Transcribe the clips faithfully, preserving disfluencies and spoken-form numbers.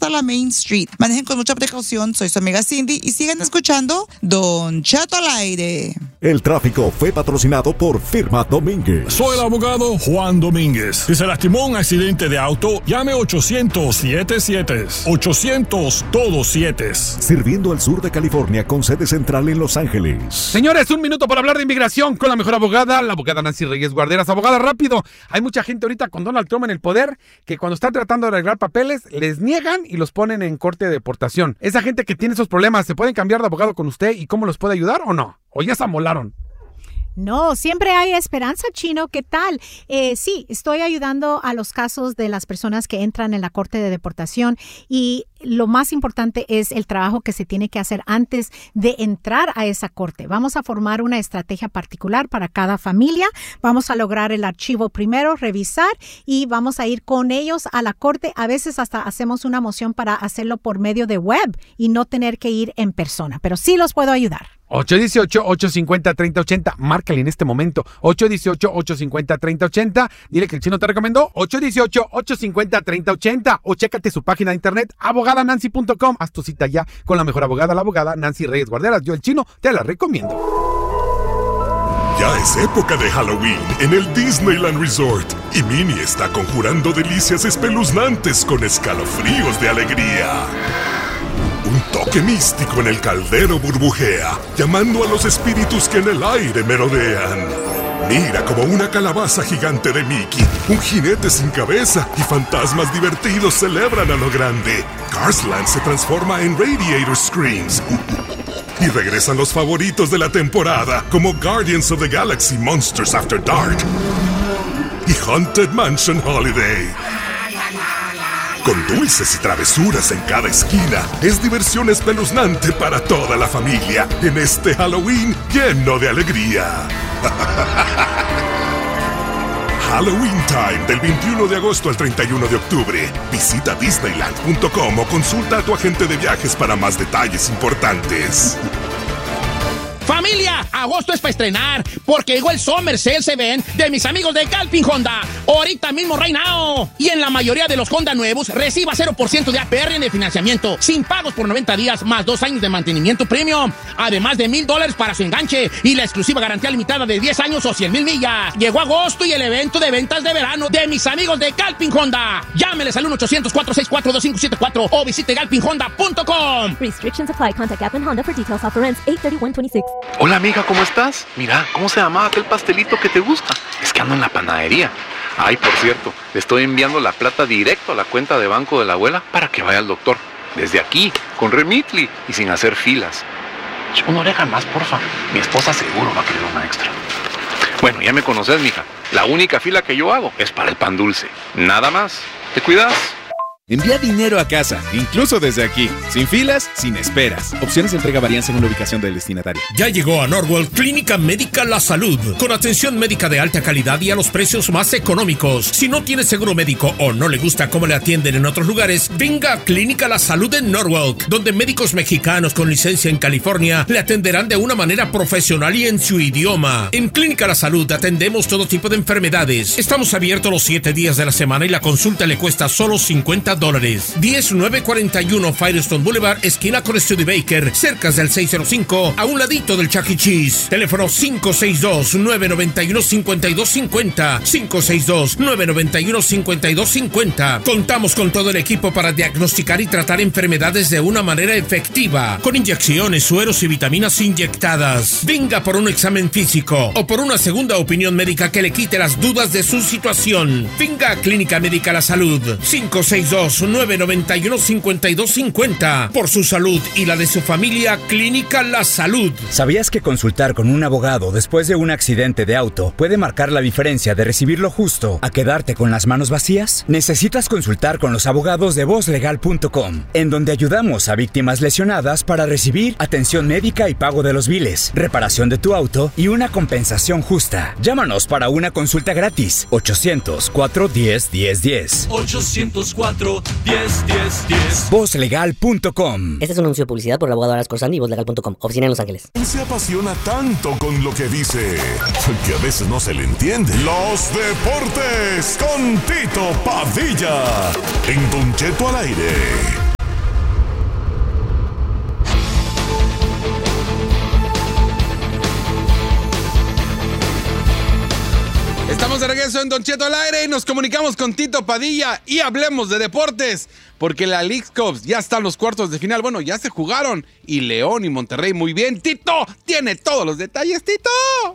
hasta la Main Street. Manejen con mucha precaución. Soy su amiga Cindy y sigan escuchando Don Cheto al aire. El tráfico fue patrocinado por Firma Domínguez. Soy el abogado Juan Domínguez. Si se lastimó en un accidente de auto, llame ochocientos siete siete. ochocientos todos siete. Sirviendo al sur de California con sede central en Los Ángeles. Señores, un minuto para hablar de inmigración con la mejor abogada, la abogada Nancy Reyes Guarderas. Abogada, rápido. Hay mucha gente ahorita con Donald Trump en el poder que cuando están tratando de arreglar papeles, les niegan y los ponen en corte de deportación. Esa gente que tiene esos problemas, ¿se pueden cambiar de abogado con usted y cómo los puede ayudar o no? ¿O ya se amolaron? No, siempre hay esperanza, Chino. ¿Qué tal? Eh, sí, estoy ayudando a los casos de las personas que entran en la corte de deportación y lo más importante es el trabajo que se tiene que hacer antes de entrar a esa corte. Vamos a formar una estrategia particular para cada familia. Vamos a lograr el archivo primero, revisar y vamos a ir con ellos a la corte. A veces hasta hacemos una moción para hacerlo por medio de web y no tener que ir en persona, pero sí los puedo ayudar. ocho uno ocho, ocho cinco cero, tres cero ocho cero. Márcale en este momento. ocho uno ocho, ocho cinco cero, tres cero ocho cero. Dile que el Chino te recomendó. ocho uno ocho, ocho cinco cero, tres cero ocho cero. O chécate su página de internet, abogada nancy punto com. Haz tu cita ya con la mejor abogada, la abogada Nancy Reyes Guarderas. Yo, el Chino, te la recomiendo. Ya es época de Halloween en el Disneyland Resort. Y Minnie está conjurando delicias espeluznantes con escalofríos de alegría. Un toque místico en el caldero burbujea, llamando a los espíritus que en el aire merodean. Mira como una calabaza gigante de Mickey, un jinete sin cabeza y fantasmas divertidos celebran a lo grande. Carsland se transforma en Radiator Screams. Y regresan los favoritos de la temporada, como Guardians of the Galaxy Monsters After Dark y Haunted Mansion Holiday. Con dulces y travesuras en cada esquina, es diversión espeluznante para toda la familia en este Halloween lleno de alegría. Halloween Time del veintiuno de agosto al treinta y uno de octubre. Visita disneyland punto com o consulta a tu agente de viajes para más detalles importantes. ¡Familia! Agosto es para estrenar, porque llegó el Summer Sales Event de mis amigos de Galpin Honda. Ahorita mismo, right now. Y en la mayoría de los Honda nuevos, reciba cero por ciento de A P R de financiamiento, sin pagos por noventa días, más dos años de mantenimiento premium. Además de mil dólares para su enganche y la exclusiva garantía limitada de diez años o cien mil millas. Llegó agosto y el evento de ventas de verano de mis amigos de Galpin Honda. Llámeles al uno ochocientos, cuatro seis cuatro, dos cinco siete cuatro o visite galpin honda punto com. Restrictions apply. Contact Galpin Honda for details. Offer ends eight thirty-one twenty-six. Hola amiga, ¿cómo estás? Mira, ¿cómo se llamaba aquel pastelito que te gusta? Es que ando en la panadería. Ay, por cierto, le estoy enviando la plata directo a la cuenta de banco de la abuela para que vaya al doctor. Desde aquí, con Remitly y sin hacer filas. Una oreja más, porfa. Mi esposa seguro va a querer una extra. Bueno, ya me conoces, mija. La única fila que yo hago es para el pan dulce. Nada más. ¿Te cuidas? Envía dinero a casa, incluso desde aquí. Sin filas, sin esperas. Opciones de entrega varían según la ubicación del destinatario. Ya llegó a Norwell Clínica Médica La Salud, con atención médica de alta calidad y a los precios más económicos. Si no tiene seguro médico o no le gusta cómo le atienden en otros lugares, venga a Clínica La Salud en Norwalk, donde médicos mexicanos con licencia en California le atenderán de una manera profesional y en su idioma. En Clínica La Salud atendemos todo tipo de enfermedades. Estamos abiertos los siete días de la semana y la consulta le cuesta solo cincuenta dólares. diez mil novecientos cuarenta y uno Firestone Boulevard, esquina con Studebaker, cerca del seiscientos cinco, a un ladito del Chuck E. Cheese. Teléfono cinco seis dos, nueve nueve uno, cinco dos cinco cero, cinco seis dos, nueve nueve uno, cinco dos cinco cero. Contamos con todo el equipo para diagnosticar y tratar enfermedades de una manera efectiva, con inyecciones, sueros y vitaminas inyectadas. Venga por un examen físico o por una segunda opinión médica que le quite las dudas de su situación. Venga a Clínica Médica La Salud, cinco seis dos, nueve nueve uno, cinco dos cinco cero. Por su salud y la de su familia, Clínica La Salud. ¿Sabías que consultar con un abogado después de un accidente de auto puede marcar la diferencia de recibir lo justo a quedarte con las manos vacías? Necesitas consultar con los abogados de voz legal punto com, en donde ayudamos a víctimas lesionadas para recibir atención médica y pago de los biles, reparación de tu auto y una compensación justa. Llámanos para una consulta gratis. ochocientos, cuatro uno cero, uno cero uno cero. ochocientos cuatro, diez, diez, diez. voz legal punto com. Este es un anuncio de publicidad por el abogado Aras Corsandi y voz legal punto com. Oficina en Los Ángeles. Se apasiona tanto con lo que dice que a veces no se le entiende. Los deportes con Tito Padilla en Don Cheto al aire. regreso en Don Cheto al aire y nos comunicamos con Tito Padilla y hablemos de deportes, porque la Leagues Cup ya están los cuartos de final. Bueno, ya se jugaron y León y Monterrey muy bien. Tito tiene todos los detalles, Tito.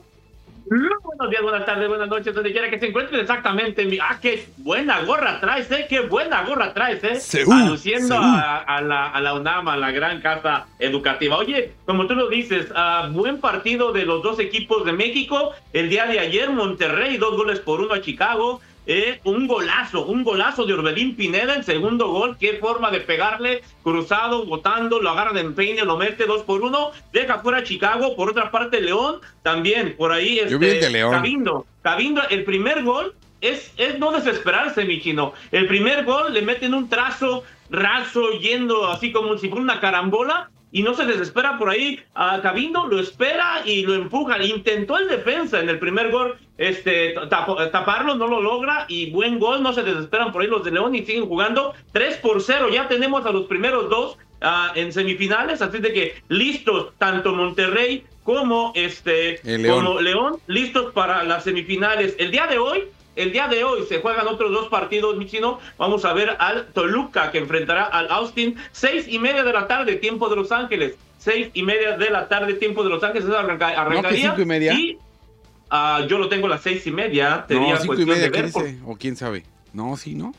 Buenos días, buenas tardes, buenas noches, donde quiera que se encuentren exactamente. Mi... Ah, qué buena gorra traes, ¿eh? Qué buena gorra traes, ¿eh? Seú, Aluciendo Seú. A, a, la, a la UNAM, a la gran casa educativa. Oye, como tú lo dices, uh, buen partido de los dos equipos de México. El día de ayer, Monterrey, dos goles por uno a Chicago. Eh, un golazo, un golazo de Orbelín Pineda, el segundo gol, qué forma de pegarle, cruzado, botando, lo agarra de empeine, lo mete dos por uno, deja fuera a Chicago. Por otra parte, León, también, por ahí, este, Yo vi el de León. Cabindo, Cabindo, el primer gol, es, es no desesperarse, mi chino, el primer gol le meten un trazo raso, yendo así como si fuera una carambola, y no se desespera por ahí. A Cabindo lo espera y lo empuja. Intentó el defensa en el primer gol este, tap, taparlo, no lo logra, y buen gol, no se desesperan por ahí los de León y siguen jugando tres por cero. Ya tenemos a los primeros dos uh, en semifinales, así de que listos, tanto Monterrey como, este, León. como León, listos para las semifinales. El día de hoy, El día de hoy se juegan otros dos partidos, mi chino. Vamos a ver al Toluca, que enfrentará al Austin. Seis y media de la tarde, tiempo de Los Ángeles. Seis y media de la tarde, tiempo de Los Ángeles. Eso arranca, arrancaría. ¿No que cinco y media? Y uh, yo lo tengo a las seis y media. No, cinco y media, ¿qué por... dice? O quién sabe. No, sí, ¿no?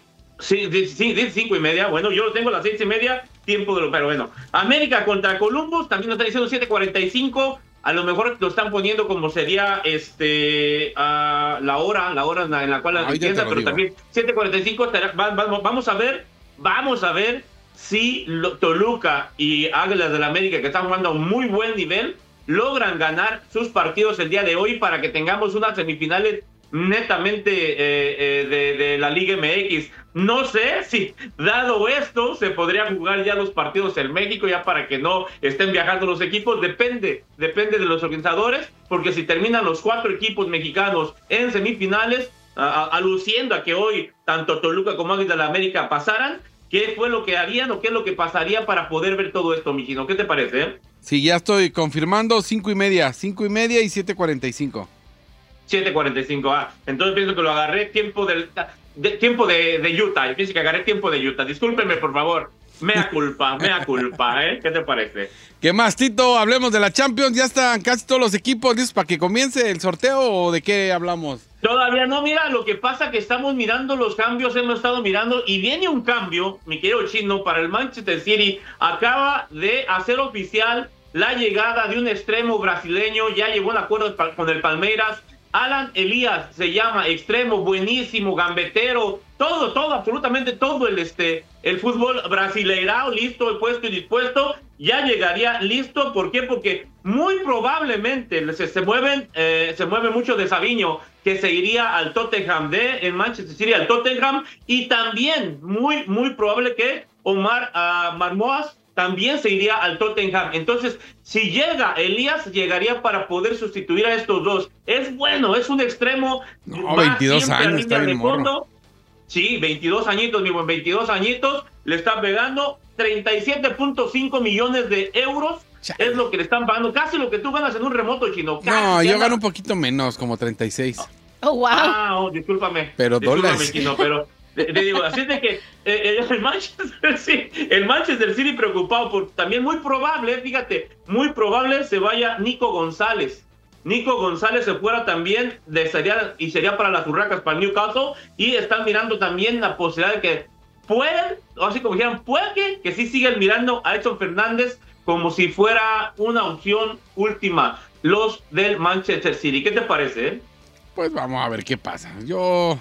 Sí, sí, dice cinco y media. Bueno, yo lo tengo a las seis y media, tiempo de lo... Pero bueno, América contra Columbus, también nos está diciendo siete cuarenta y cinco. A lo mejor lo están poniendo como sería este uh, la hora, la hora en la, en la cual la empieza, pero digo. También siete cuarenta y cinco estará, va, va, vamos a ver, vamos a ver si lo, Toluca y Águilas del América, que están jugando a un muy buen nivel, logran ganar sus partidos el día de hoy para que tengamos unas semifinales netamente eh, eh, de, de la Liga M X. No sé si, dado esto, se podría jugar ya los partidos en México, ya para que no estén viajando los equipos. Depende, depende de los organizadores, porque si terminan los cuatro equipos mexicanos en semifinales, a, a, aluciendo a que hoy tanto Toluca como Águilas de la América pasaran, ¿qué fue lo que harían o qué es lo que pasaría para poder ver todo esto, Mijino? ¿Qué te parece? Eh? Sí, ya estoy confirmando, cinco y media, cinco y media y siete cuarenta y cinco. siete cuarenta y cinco, ah, entonces pienso que lo agarré tiempo del de, tiempo de, de Utah, yo pienso que agarré tiempo de Utah, discúlpenme por favor, mea culpa, mea culpa, ¿eh? ¿Qué te parece? ¿Qué más, Tito? Hablemos de la Champions, ya están casi todos los equipos listos para que comience el sorteo, ¿o de qué hablamos? Todavía no, mira, lo que pasa que estamos mirando los cambios, hemos estado mirando, y viene un cambio, mi querido Chino, para el Manchester City. Acaba de hacer oficial la llegada de un extremo brasileño, ya llegó a un acuerdo con el Palmeiras. Alan Elías se llama, extremo, buenísimo, gambetero, todo, todo, absolutamente todo el este el fútbol brasileirao, listo, puesto y dispuesto, ya llegaría listo. ¿Por qué? Porque muy probablemente se, se mueven, eh, se mueve mucho de Savinho, que se iría al Tottenham, de en Manchester City al Tottenham, y también muy, muy probable que Omar uh, Marmoas también se iría al Tottenham. Entonces, si llega Elías, llegaría para poder sustituir a estos dos. Es bueno, es un extremo. No, veintidós años, está bien morro. Sí, veintidós añitos, mi buen, veintidós añitos, le están pegando treinta y siete punto cinco millones de euros. Chale. Es lo que le están pagando, casi lo que tú ganas en un remoto, Chino. Casi no, yo gana... gano un poquito menos, como treinta y seis. Oh, wow. Ah, oh, discúlpame. Pero discúlpame, dólares. Chino, pero... Te digo, así de que eh, el, Manchester City, el Manchester City preocupado por también muy probable, fíjate, muy probable se vaya Nico González. Nico González se fuera también de sería, y sería para las Urracas, para el Newcastle, y están mirando también la posibilidad de que pueden, o así como dijeran, puede que, que sí sigan mirando a Edson Fernández como si fuera una opción última, los del Manchester City. ¿Qué te parece? Eh? Pues vamos a ver qué pasa. Yo,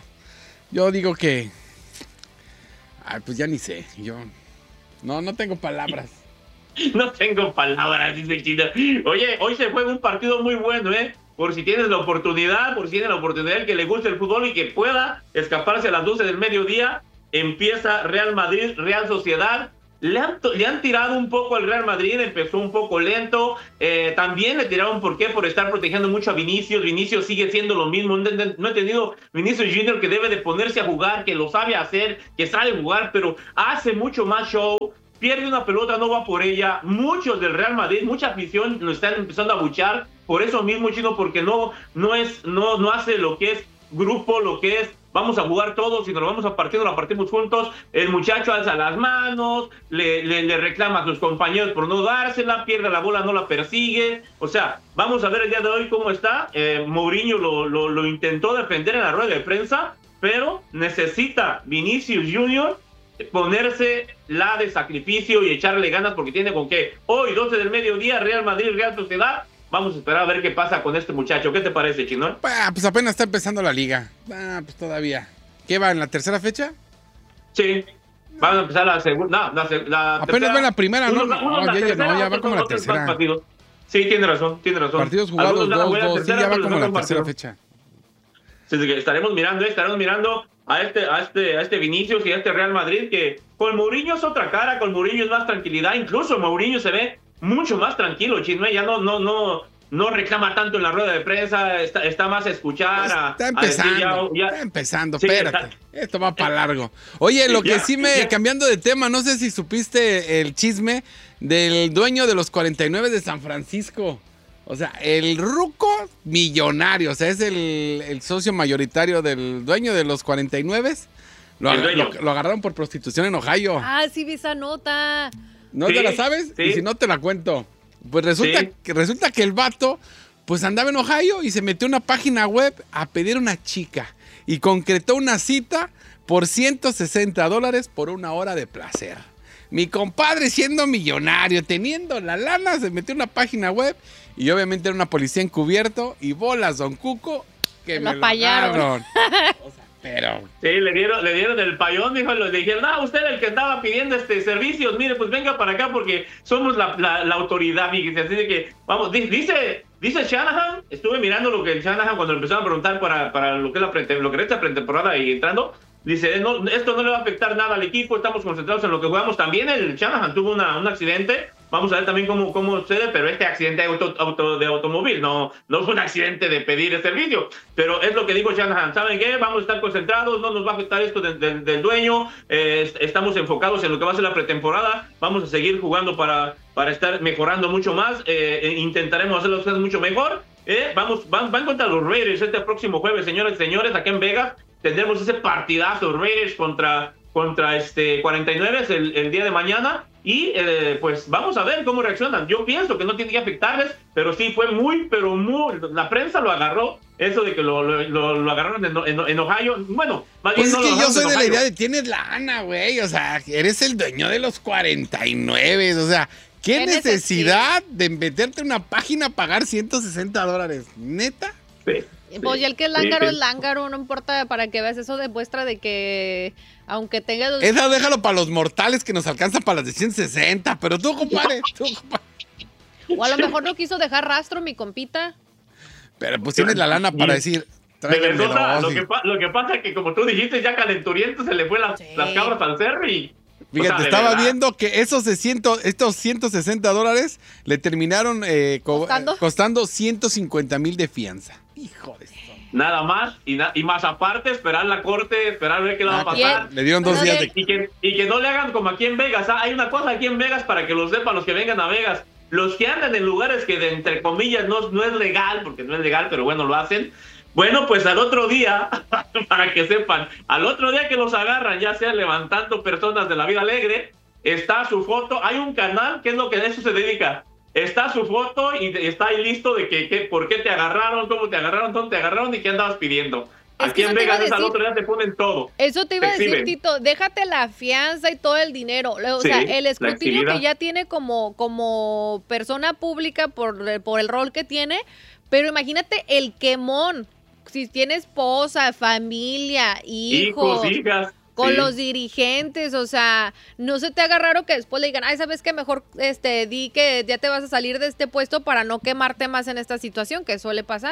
yo digo que Ay, pues ya ni sé, yo no, no tengo palabras. No tengo palabras, dice Chino. Oye, hoy se juega un partido muy bueno, ¿eh? Por si tienes la oportunidad, por si tienes la oportunidad, el que le guste el fútbol y que pueda escaparse a las doce del mediodía, empieza Real Madrid, Real Sociedad. Le han, le han tirado un poco al Real Madrid, empezó un poco lento, eh, también le tiraron, ¿por qué? Por estar protegiendo mucho a Vinicius. Vinicius sigue siendo lo mismo, no, no he tenido Vinicius Junior que debe de ponerse a jugar, que lo sabe hacer, que sabe jugar, pero hace mucho más show, pierde una pelota, no va por ella. Muchos del Real Madrid, mucha afición lo están empezando a buchar, por eso mismo, Chino, porque no, no, es, no, no hace lo que es grupo, lo que es vamos a jugar todos y nos lo vamos a partir, nos lo partimos juntos. El muchacho alza las manos, le, le, le reclama a sus compañeros por no dársela, pierde la bola, no la persigue. O sea, vamos a ver el día de hoy cómo está. Eh, Mourinho lo, lo, lo intentó defender en la rueda de prensa, pero necesita Vinicius Junior ponerse la de sacrificio y echarle ganas porque tiene con qué. Hoy, doce del mediodía, Real Madrid, Real Sociedad. Vamos a esperar a ver qué pasa con este muchacho. ¿Qué te parece, Chino? Ah, pues apenas está empezando la liga. Ah, pues todavía. ¿Qué va, en la tercera fecha? Sí. Van a empezar la segunda. No, la, la apenas tercera. va en la primera, ¿no? Uno, uno no, la ya, tercera, no, ya va otros, como la otros tercera. partidos. Sí, tiene razón, tiene razón. Partidos jugados Algunos dos, van a dos, tercera, sí, ya va otros como la van a tercera partido. fecha. Sí, sí, que estaremos mirando, estaremos mirando a este, a este, a este Vinicius y a este Real Madrid, que con Mourinho es otra cara, con Mourinho es más tranquilidad, incluso Mourinho se ve mucho más tranquilo, Chisme, ya no, no, no, no reclama tanto en la rueda de prensa, está, está más a escuchar, a, Está a empezando, decir ya- ya- está empezando, Sí, espérate. está- Esto va para largo. Oye, lo que Ya, sí me, ya. cambiando de tema, no sé si supiste el chisme del dueño de los cuarenta y nueve de San Francisco. O sea, el ruco millonario, o sea, es el, el socio mayoritario del dueño de los cuarenta y nueve. Lo, El ag- dueño. lo- lo agarraron por prostitución en Ohio. Ah, sí vi esa nota. ¿No Sí, te la sabes? sí. Y si no, te la cuento. Pues resulta, Sí. que, resulta que el vato pues andaba en Ohio y se metió a una página web a pedir una chica. Y concretó una cita por ciento sesenta dólares por una hora de placer. Mi compadre, siendo millonario, teniendo la lana, se metió a una página web y obviamente era una policía encubierto y bolas, don Cuco, que Se me lo lo fallaron. agarraron. O sea, pero... Sí, le dieron, le dieron el payón, dijo, le dijeron, ah, usted el que estaba pidiendo este servicios, mire, pues venga para acá porque somos la, la, la autoridad, fíjese, así de que, vamos, di- dice, dice Shanahan, estuve mirando lo que el Shanahan cuando le empezaron a preguntar para, para lo que es la pre- lo que es esta pretemporada y entrando, dice, no, esto no le va a afectar nada al equipo, estamos concentrados en lo que jugamos. También el Shanahan tuvo una, un accidente, vamos a ver también cómo, cómo sucede, pero este accidente de, auto, auto- de automóvil, no, no fue un accidente de pedir el servicio, pero es lo que dijo Shanahan, ¿saben qué? Vamos a estar concentrados, no nos va a afectar esto de- de- del dueño, eh, est- estamos enfocados en lo que va a ser la pretemporada, vamos a seguir jugando para, para estar mejorando mucho más, eh, eh, intentaremos hacer las cosas mucho mejor, eh, vamos, van, van contra los Raiders este próximo jueves, señoras y señores, aquí en Vegas, tendremos ese partidazo Raiders contra, contra este cuarenta y nueve el, el día de mañana y eh, pues vamos a ver cómo reaccionan. Yo pienso que no tiene que afectarles, pero sí fue muy, pero muy, la prensa lo agarró, eso de que lo, lo, lo- lo agarraron en, en- en Ohio, bueno, más Pues bien es no lo que yo agarraron soy en de la Ohio. idea de tienes lana, güey. O sea, eres el dueño de los cuarenta y nueve. O sea, ¿qué, ¿Qué necesidad de meterte en una página a pagar ciento sesenta dólares? ¿Neta? Sí. Pues ya el que es Sí, lángaro sí. es lángaro, no importa, para que veas, eso demuestra de que aunque tenga dos... Esa déjalo para los mortales que nos alcanza para las de ciento sesenta. Pero tú, compadre, tú, compadre. O a lo mejor no quiso dejar rastro mi compita. Pero pues tienes la lana para decir, De tráiganme verdad, dos. lo, y- que, pa- lo que pasa es que como tú dijiste, ya calenturiento se le fue las, las cabras al cerro y... o Fíjate, sea, de estaba verdad. viendo que esos de ciento, estos ciento sesenta dólares le terminaron eh, co- ¿Costando? eh, costando ciento cincuenta mil de fianza. Hijo de eso. Nada más, y, na- y más aparte, esperar la corte, esperar a ver qué le va a Ah, pasar. le dieron dos No, días de- de... Y que, y que no le hagan como aquí en Vegas. Ah, hay una cosa aquí en Vegas para que lo sepan los que vengan a Vegas. Los que andan en lugares que, de, entre comillas, no, no es legal, porque no es legal, pero bueno, lo hacen. Bueno, pues al otro día, para que sepan, al otro día que los agarran, ya sea levantando personas de la vida alegre, está su foto. Hay un canal que es lo que a eso se dedica. Está su foto y está ahí listo de que, que por qué te agarraron, cómo te agarraron, dónde te agarraron y qué andabas pidiendo. Es Aquí que en eso te iba a Vegas es al decir. otro día te ponen todo. Eso te iba a Te decir, exhiben. Tito, déjate la fianza y todo el dinero. O Sí, sea, el la escrutinio exhibida. que ya tiene como, como persona pública por, por el rol que tiene, pero imagínate el quemón. Si tiene esposa, familia, hijos, Hijos, hijas. con sí. los dirigentes, o sea, no se te haga raro que después le digan, ay, ¿sabes qué? Mejor este, di que ya te vas a salir de este puesto para no quemarte más en esta situación, que suele pasar.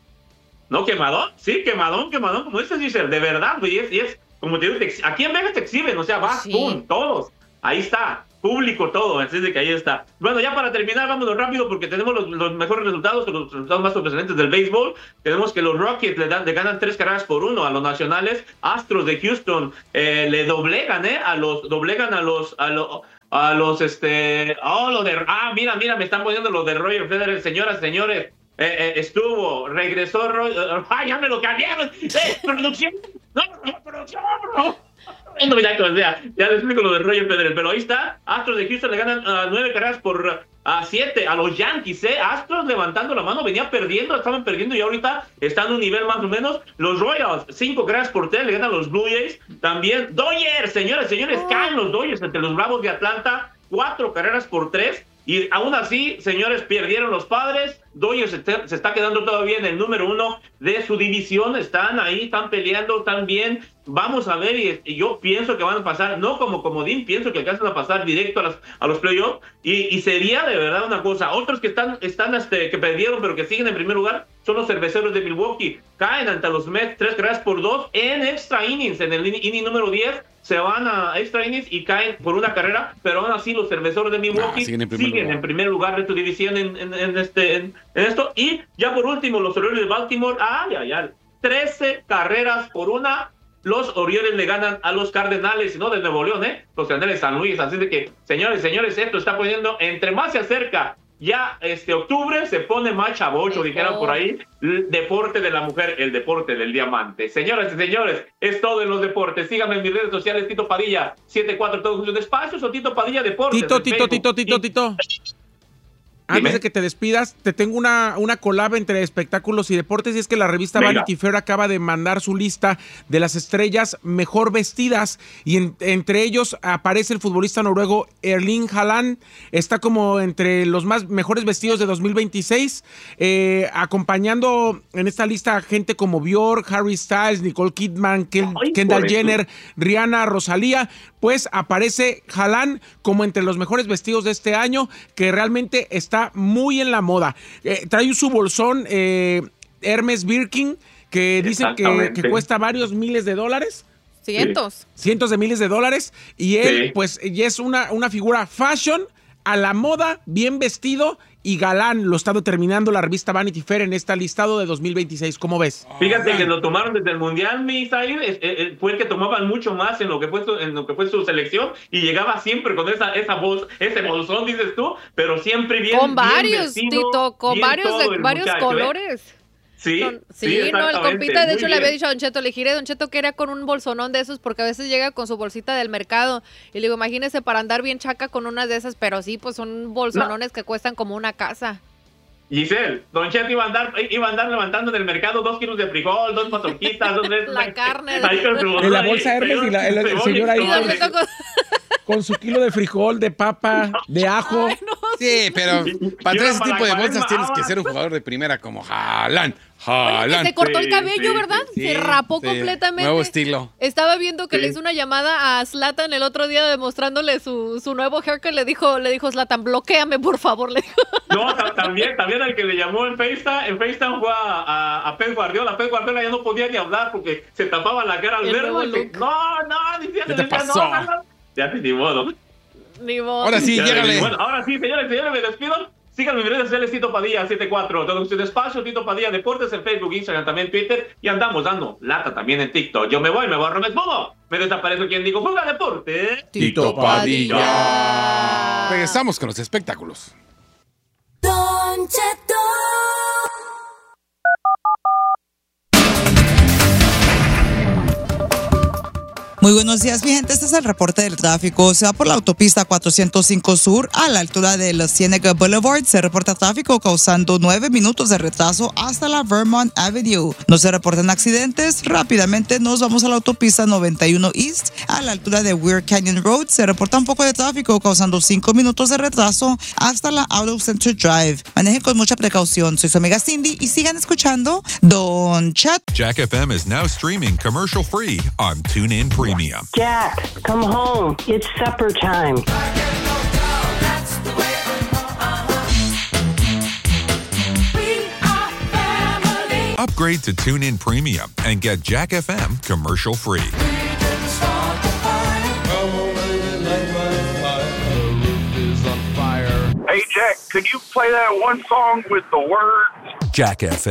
No, quemadón, sí, quemadón, quemadón, como dices, Giselle, de verdad, güey, y es, y es, como te digo, te ex- aquí en Vegas te exhiben, o sea, vas, Sí. pum, todos, ahí está, público todo, así de que ahí está. Bueno, ya para terminar, vámonos rápido, porque tenemos los, los mejores resultados, los resultados más sorprendentes del béisbol. Tenemos que los Rockets le, dan, le ganan tres carreras por uno a los nacionales. Astros de Houston eh, le doblegan, ¿eh? A los, doblegan a los, a los, a los, este, oh, lo de, ah, mira, mira, me están poniendo los de Roger Federer, señoras, señores. eh, eh, estuvo, regresó Roy, uh, ¡ay, ya me lo cambiaron! ¡Eh, producción! ¡No, no, producción! ¡No! No, ya, ya, ya les explico lo de Roger Federer, pero ahí está. Astros de Houston le ganan uh, nueve carreras por a uh, siete a los Yankees, ¿eh? Astros levantando la mano, venía perdiendo, estaban perdiendo y ahorita están en un nivel más o menos. Los Royals, cinco carreras por tres, le ganan a los Blue Jays. También Dodgers, señores, señores, caen los Dodgers entre los Bravos de Atlanta, cuatro carreras por tres. Y aún así, señores, perdieron los Padres. Dodgers se, se está quedando todavía en el número uno de su división. Están ahí, están peleando, están bien. Vamos a ver, y, y yo pienso que van a pasar, no como comodín, pienso que alcanzan a pasar directo a, las, a los playoffs. Y, y sería de verdad una cosa. Otros que están, están este, que perdieron, pero que siguen en primer lugar, son los Cerveceros de Milwaukee. Caen ante los Mets, tres carreras por dos en extra innings, en el inning número diez. Se van a extra innings y caen por una carrera, pero aún así los Cerveceros de Milwaukee nah, siguen, en primer, siguen lugar. en primer lugar de tu división en, en, en, este, en, en esto. Y ya por último, los Orioles de Baltimore, ay, ay, ay, trece carreras por una. Los Orioles le ganan a los Cardenales, no de Nuevo León, ¿eh? Los Cardenales de San Luis. Así de que, señores, señores, esto está poniendo, entre más se acerca ya este octubre, se pone más chavocho, dijeron por ahí, el deporte de la mujer, el deporte del diamante. Señoras y señores, es todo en los deportes. Síganme en mis redes sociales, Tito Padilla, setenta y cuatro, todos juntos despacios, o Tito Padilla Deportes. Tito, Tito, Tito, Tito, Tito. Antes Dime. de que te despidas, te tengo una, una collab entre espectáculos y deportes, y es que la revista Venga. Vanity Fair acaba de mandar su lista de las estrellas mejor vestidas, y en, entre ellos aparece el futbolista noruego Erling Haaland. Está como entre los más mejores vestidos de dos mil veintiséis, eh, acompañando en esta lista gente como Björk, Harry Styles, Nicole Kidman, Ken, Ay, Kendall Jenner, Rihanna, Rosalía. Pues aparece Haaland como entre los mejores vestidos de este año, que realmente está muy en la moda. Eh, trae su bolsón eh, Hermes Birkin, que dicen que, que cuesta varios miles de dólares. Cientos. Cientos de miles de dólares. Y él, Sí. pues, ya es una, una figura fashion, a la moda, bien vestido y galán. Lo está determinando la revista Vanity Fair en este listado de dos mil veintiséis. ¿Cómo ves? Fíjate que lo tomaron desde el Mundial, Misael, eh, eh, fue el que tomaban mucho más en lo que fue su, en lo que fue su selección, y llegaba siempre con esa esa voz, ese bolsón, dices tú, pero siempre bien Con varios, bien vestido, Tito, con bien varios, todo de, el varios muchacho, ¿eh? colores. Sí, Son- sí, sí, no, el exactamente, compita de hecho muy le había bien. dicho a Don Cheto, le giré Don Cheto que era con un bolsonón de esos, porque a veces llega con su bolsita del mercado, y le digo, imagínese para andar bien chaca con unas de esas, pero sí, pues son bolsonones que cuestan como una casa. Giselle, Don Cheto iba a andar, iba a andar levantando en el mercado dos kilos de frijol, dos mazorquitas, dos de La carne. ahí con su- De la bolsa Hermes y la- el- el cebolla, señor ahí cebolla. con- Con su kilo de frijol, de papa, de ajo. Sí, pero para Yo traer ese para tipo de la bolsas cuaresma, tienes que ah. ser un jugador de primera como Haaland. Que Haaland. se cortó el Sí, cabello, sí, ¿verdad? sí, se rapó sí. completamente. Nuevo estilo. Estaba viendo que Sí. le hizo una llamada a Zlatan el otro día demostrándole su, su nuevo haircut. Le dijo, le dijo Zlatan, bloquéame, por favor. Le dijo. No, ta- también, también al que le llamó en FaceTime, en FaceTime fue a, a, a Pep Guardiola. Pep Guardiola ya no podía ni hablar porque se tapaba la cara al El verlo. nuevo y que, look. No, no, decía, ¿Qué te decía, pasó? no, no, no. Ya, ni modo. Ni modo. Ahora sí, Ya, llégale. Bueno, ahora sí, señores, señores, me despido. Síganme en mis redes sociales, Tito Padilla setenta y cuatro, todo usted espacio, Tito Padilla Deportes en Facebook, Instagram, también Twitter, y andamos dando lata también en TikTok. Yo me voy, me voy a Romes Bobo. Me desaparezco quien digo, juega deporte. Tito Padilla. Regresamos con los espectáculos. Don Cheto. Muy buenos días, mi gente. Este es el reporte del tráfico. Se va por la autopista cuatrocientos cinco Sur a la altura de la Ciénaga Boulevard. Se reporta tráfico causando nueve minutos de retraso hasta la Vermont Avenue. No se reportan accidentes. Rápidamente nos vamos a la autopista noventa y uno East a la altura de Weir Canyon Road. Se reporta un poco de tráfico causando cinco minutos de retraso hasta la Auto Center Drive. Manejen con mucha precaución. Soy su amiga Cindy y sigan escuchando Don Chat. Jack F M is now streaming commercial free on TuneIn Premium. Jack, come home. It's supper time. Upgrade to TuneIn Premium and get Jack F M commercial free. Hey, Jack, could you play that one song with the words? Jack F M,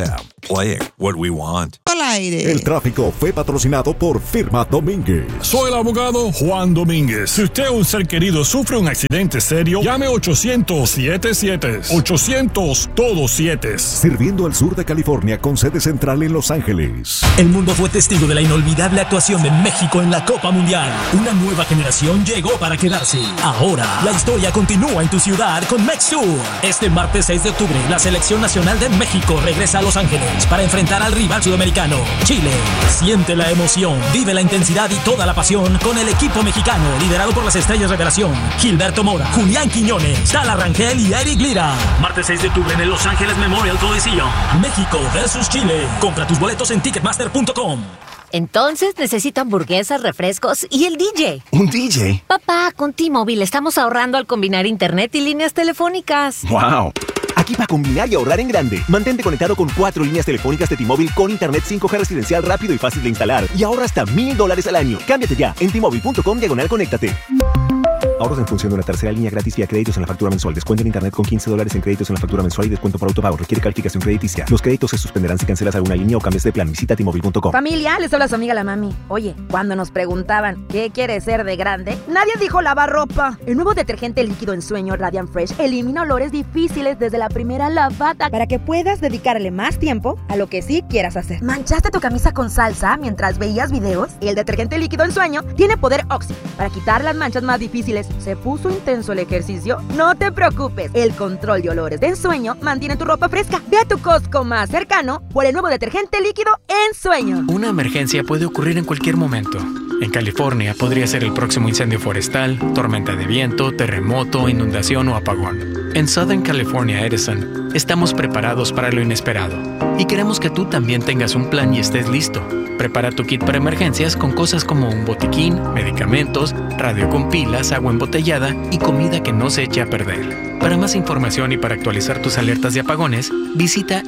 playing what we want. Al aire. El tráfico fue patrocinado por Firma Domínguez. Soy el abogado Juan Domínguez. Si usted o un ser querido sufre un accidente serio, llame ochocientos siete siete. ochocientos todos siete. Sirviendo al sur de California con sede central en Los Ángeles. El mundo fue testigo de la inolvidable actuación de México en la Copa Mundial. Una nueva generación llegó para quedarse. Ahora, la historia continúa en tu ciudad con MexTour. Este martes seis de octubre, la selección nacional de México regresa a Los Ángeles para enfrentar al rival sudamericano, Chile. Siente la emoción, vive la intensidad y toda la pasión con el equipo mexicano, liderado por las estrellas revelación, Gilberto Mora, Julián Quiñones, Tala Rangel y Eric Lira. Martes seis de octubre en el Los Ángeles Memorial Coliseum. México versus Chile. Compra tus boletos en ticketmaster punto com. Entonces necesito hamburguesas, refrescos y el D J. ¿Un D J? Papá, con T-Mobile estamos ahorrando al combinar internet y líneas telefónicas. ¡Wow! Aquí para combinar y ahorrar en grande. Mantente conectado con cuatro líneas telefónicas de T-Mobile con internet cinco G residencial rápido y fácil de instalar. Y ahorra hasta mil dólares al año. Cámbiate ya en T Mobile punto com diagonal conéctate. Ahorros en función de una tercera línea gratis y a créditos en la factura mensual. Descuento en internet con quince dólares en créditos en la factura mensual y descuento por autopago. Requiere calificación crediticia. Los créditos se suspenderán si cancelas alguna línea o cambias de plan. Visita T Mobile punto com. Familia, les habla su amiga la mami. Oye, cuando nos preguntaban ¿qué quiere ser de grande? Nadie dijo lavar ropa. El nuevo detergente líquido en sueño Radiant Fresh elimina olores difíciles desde la primera lavada para que puedas dedicarle más tiempo a lo que sí quieras hacer. ¿Manchaste tu camisa con salsa mientras veías videos? El detergente líquido en sueño tiene poder Oxy para quitar las manchas más difíciles. ¿Se puso intenso el ejercicio? No te preocupes. El control de olores de ensueño mantiene tu ropa fresca. Ve a tu Costco más cercano por el nuevo detergente líquido en sueño. Una emergencia puede ocurrir en cualquier momento. En California podría ser el próximo incendio forestal, tormenta de viento, terremoto, inundación o apagón. En Southern California Edison, estamos preparados para lo inesperado y queremos que tú también tengas un plan y estés listo. Prepara tu kit para emergencias con cosas como un botiquín, medicamentos, radio con pilas, agua embotellada y comida que no se eche a perder. Para más información y para actualizar tus alertas de apagones, visita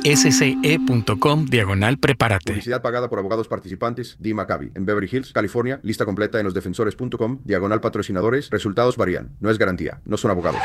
sce.com diagonal prepárate. Publicidad pagada por abogados participantes, D. Maccabi, en Beverly Hills, California. Lista completa en losdefensores punto com, diagonal patrocinadores. Resultados varían. No es garantía. No son abogados.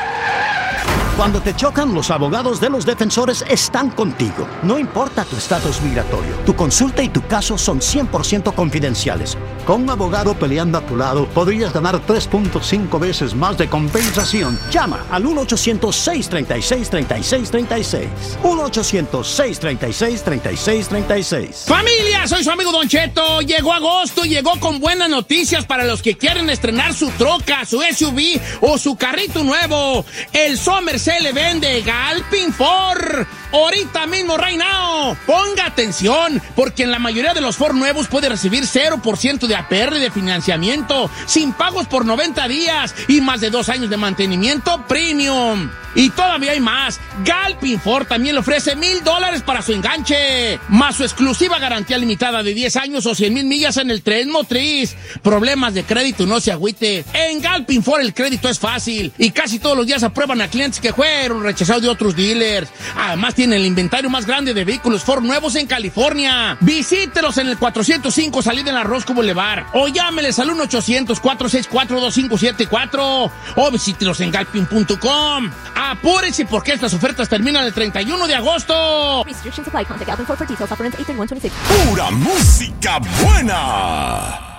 Cuando te chocan, los abogados de los defensores están contigo. No importa tu estatus migratorio, tu consulta y tu caso son cien por ciento confidenciales. Con un abogado peleando a tu lado, podrías ganar tres punto cinco veces más de compensación. Llama al uno ochocientos, seis tres seis, tres seis tres seis. uno ochocientos, seis tres seis, tres seis tres seis. ¡Familia! Soy su amigo Don Cheto. Llegó agosto y llegó con buenas noticias para los que quieren estrenar su troca, su S U V o su carrito nuevo. El Summer se le vende Galpin Ford. Ahorita mismo, right now. Ponga atención, porque en la mayoría de los Ford nuevos puede recibir cero por ciento de A P R de financiamiento, sin pagos por noventa días y más de dos años de mantenimiento premium. Y todavía hay más. Galpin Ford también le ofrece mil dólares para su enganche, más su exclusiva garantía limitada de diez años o cien mil millas en el tren motriz. Problemas de crédito, no se agüite. En Galpin Ford el crédito es fácil y casi todos los días aprueban a clientes que fueron rechazados de otros dealers. Además tienen el inventario más grande de vehículos Ford nuevos en California. Visítelos en el cuatrocientos cinco salida en la Roscoe Boulevard o llámeles al uno ochocientos, cuatro seis cuatro, dos cinco siete cuatro o visítelos en galpin punto com. Apúrense porque estas ofertas terminan el treinta y uno de agosto. Restrictions apply. Contact Galpin Ford for details. Offer ends eight thirty-one twenty-six. Pura música buena.